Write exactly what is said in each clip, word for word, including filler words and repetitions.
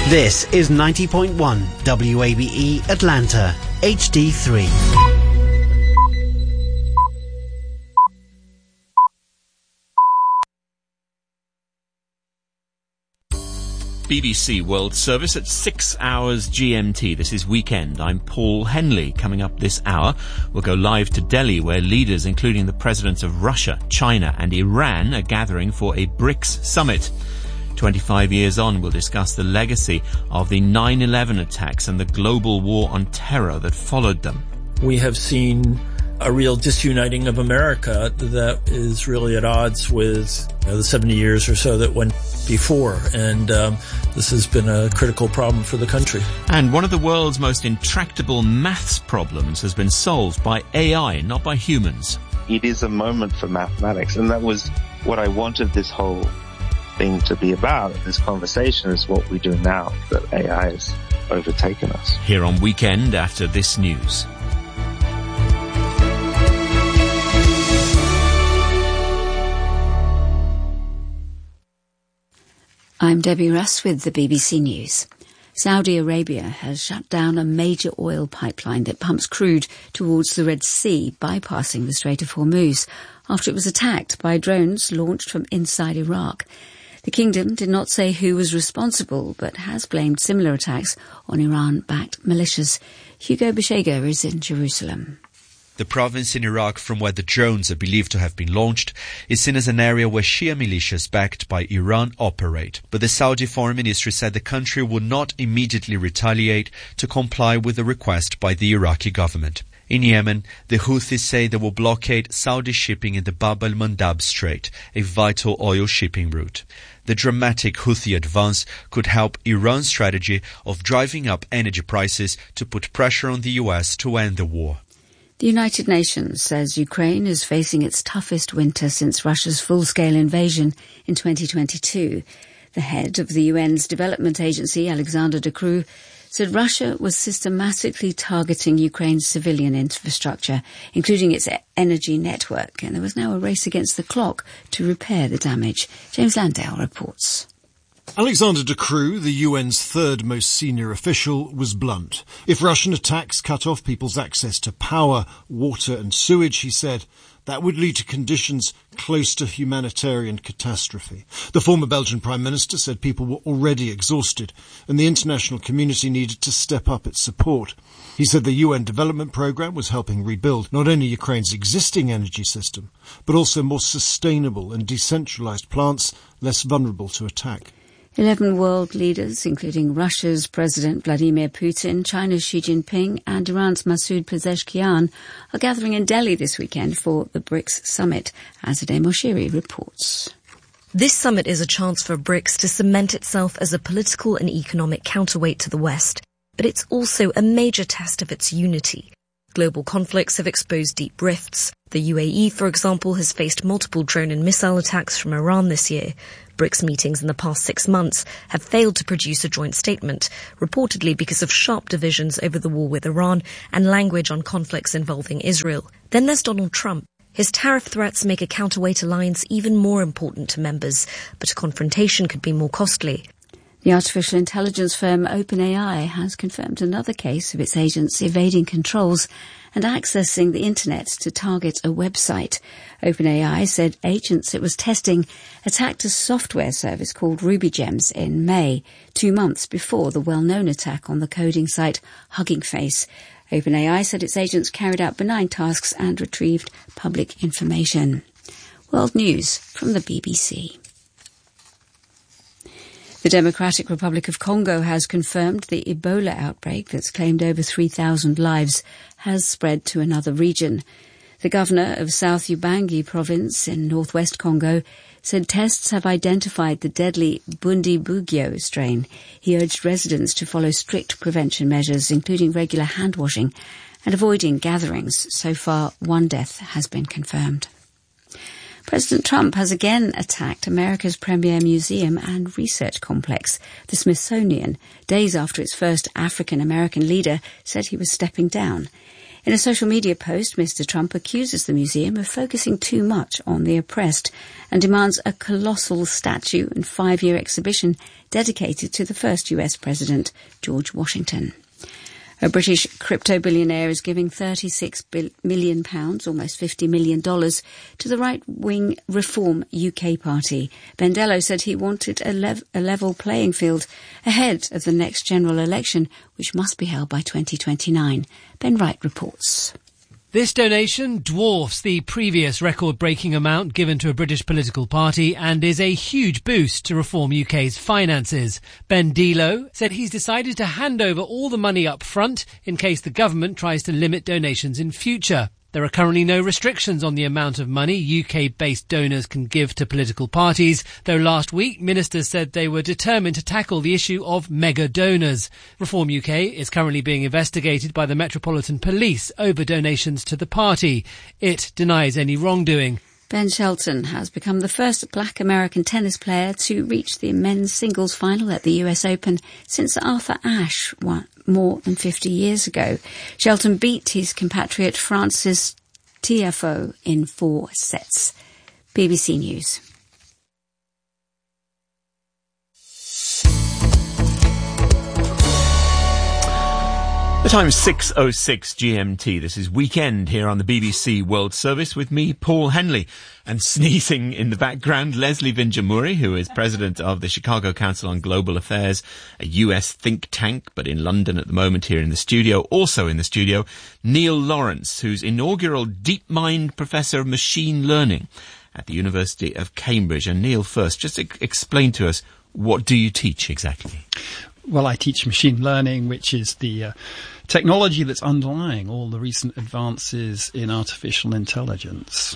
This is ninety point one W A B E Atlanta, H D three. B B C World Service at six hours G M T. This is Weekend. I'm Paul Henley. Coming up this hour, we'll go live to Delhi, where leaders including the presidents of Russia, China and Iran are gathering for a BRICS summit. twenty-five years on, we'll discuss the legacy of the nine eleven attacks and the global war on terror that followed them. We have seen a real disuniting of America that is really at odds with you know, the seventy years or so that went before. And um, this has been a critical problem for the country. And one of the world's most intractable maths problems has been solved by A I, not by humans. It is a moment for mathematics, and that was what I wanted this whole thing to be about. This conversation is what we do now that A I has overtaken us. Here on Weekend after this news. I'm Debbie Russ with the B B C News. Saudi Arabia has shut down a major oil pipeline that pumps crude towards the Red Sea, bypassing the Strait of Hormuz, after it was attacked by drones launched from inside Iraq. The kingdom did not say who was responsible, but has blamed similar attacks on Iran-backed militias. Hugo Beshega is in Jerusalem. The province in Iraq from where the drones are believed to have been launched is seen as an area where Shia militias backed by Iran operate. But the Saudi Foreign Ministry said the country would not immediately retaliate to comply with the request by the Iraqi government. In Yemen, the Houthis say they will blockade Saudi shipping in the Bab al-Mandab Strait, a vital oil shipping route. The dramatic Houthi advance could help Iran's strategy of driving up energy prices to put pressure on the U S to end the war. The United Nations says Ukraine is facing its toughest winter since Russia's full-scale invasion in twenty twenty-two. The head of the U N's development agency, Alexander de Croo, said Russia was systematically targeting Ukraine's civilian infrastructure, including its energy network, and there was now a race against the clock to repair the damage. James Landale reports. Alexander de Croo, the U N's third most senior official, was blunt. If Russian attacks cut off people's access to power, water and sewage, he said, that would lead to conditions close to humanitarian catastrophe. The former Belgian Prime Minister said people were already exhausted and the international community needed to step up its support. He said the U N development programme was helping rebuild not only Ukraine's existing energy system, but also more sustainable and decentralised plants less vulnerable to attack. Eleven world leaders, including Russia's President Vladimir Putin, China's Xi Jinping and Iran's Masoud Pezeshkian, are gathering in Delhi this weekend for the BRICS summit, Azadeh Moshiri reports. This summit is a chance for BRICS to cement itself as a political and economic counterweight to the West, but it's also a major test of its unity. Global conflicts have exposed deep rifts. The U A E, for example, has faced multiple drone and missile attacks from Iran this year. BRICS meetings in the past six months have failed to produce a joint statement, reportedly because of sharp divisions over the war with Iran and language on conflicts involving Israel. Then there's Donald Trump. His tariff threats make a counterweight alliance even more important to members, but a confrontation could be more costly. The artificial intelligence firm OpenAI has confirmed another case of its agents evading controls and accessing the internet to target a website. OpenAI said agents it was testing attacked a software service called RubyGems in May, two months before the well-known attack on the coding site Hugging Face. OpenAI said its agents carried out benign tasks and retrieved public information. World News from the B B C. The Democratic Republic of Congo has confirmed the Ebola outbreak that's claimed over three thousand lives has spread to another region. The governor of South Ubangi province in northwest Congo said tests have identified the deadly Bundibugyo strain. He urged residents to follow strict prevention measures, including regular hand washing and avoiding gatherings. So far, one death has been confirmed. President Trump has again attacked America's premier museum and research complex, the Smithsonian, days after its first African-American leader said he was stepping down. In a social media post, Mister Trump accuses the museum of focusing too much on the oppressed and demands a colossal statue and five-year exhibition dedicated to the first U S president, George Washington. A British crypto billionaire is giving thirty-six million pounds, almost fifty million dollars, to the right-wing Reform U K party. Bendello said he wanted a, lev- a level playing field ahead of the next general election, which must be held by twenty twenty-nine. Ben Wright reports. This donation dwarfs the previous record-breaking amount given to a British political party and is a huge boost to Reform U K's finances. Ben Delo said he's decided to hand over all the money up front in case the government tries to limit donations in future. There are currently no restrictions on the amount of money U K-based donors can give to political parties, though last week ministers said they were determined to tackle the issue of mega donors. Reform U K is currently being investigated by the Metropolitan Police over donations to the party. It denies any wrongdoing. Ben Shelton has become the first black American tennis player to reach the men's singles final at the U S Open since Arthur Ashe won more than fifty years ago. Shelton beat his compatriot Francis Tiafoe in four sets. B B C News. The time is six oh six G M T. This is Weekend here on the B B C World Service with me, Paul Henley. And sneezing in the background, Leslie Vinjamuri, who is president of the Chicago Council on Global Affairs, a U S think tank, but in London at the moment here in the studio. Also in the studio, Neil Lawrence, who's inaugural DeepMind Professor of Machine Learning at the University of Cambridge. And Neil, first, just e- explain to us, what do you teach exactly? Well, I teach machine learning, which is the uh, technology that's underlying all the recent advances in artificial intelligence.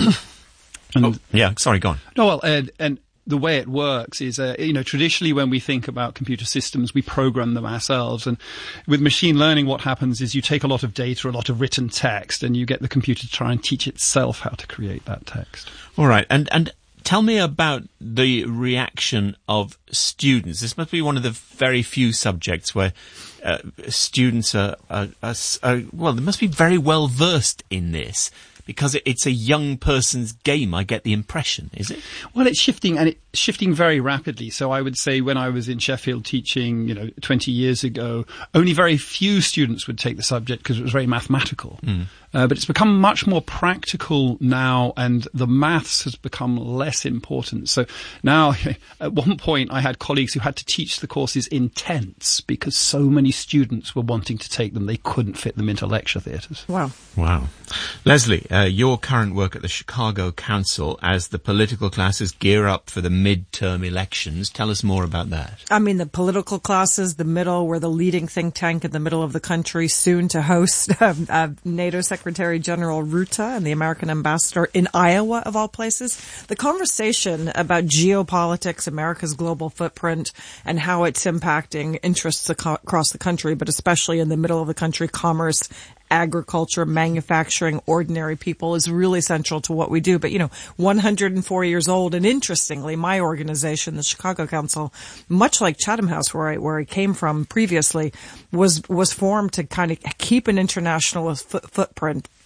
and, oh, yeah, sorry, go on. No, well, and, and the way it works is, uh, you know, traditionally when we think about computer systems, we program them ourselves. And with machine learning, what happens is you take a lot of data, a lot of written text, and you get the computer to try and teach itself how to create that text. All right. And, and, Tell me about the reaction of students. This must be one of the very few subjects where uh, students are, are, are, are, well, they must be very well versed in this, because it, it's a young person's game, I get the impression, is it? Well, it's shifting, and it's shifting very rapidly. So I would say when I was in Sheffield teaching, you know, twenty years ago, only very few students would take the subject because it was very mathematical. Mm. Uh, but it's become much more practical now, and the maths has become less important. So now, at one point, I had colleagues who had to teach the courses in tents because so many students were wanting to take them, they couldn't fit them into lecture theatres. Wow. Wow. Leslie, uh, your current work at the Chicago Council as the political classes gear up for the midterm elections. Tell us more about that. I mean, the political classes, the middle, we're the leading think tank in the middle of the country, soon to host uh, uh, NATO Secretary Secretary General Ruta and the American ambassador in Iowa, of all places. The conversation about geopolitics, America's global footprint, and how it's impacting interests ac- across the country, but especially in the middle of the country, commerce, agriculture, manufacturing, ordinary people, is really central to what we do. But, you know, one hundred four years old, and interestingly, my organization, the Chicago Council, much like Chatham House, where I, where I came from previously, was, was formed to kind of keep an international foot, footprint,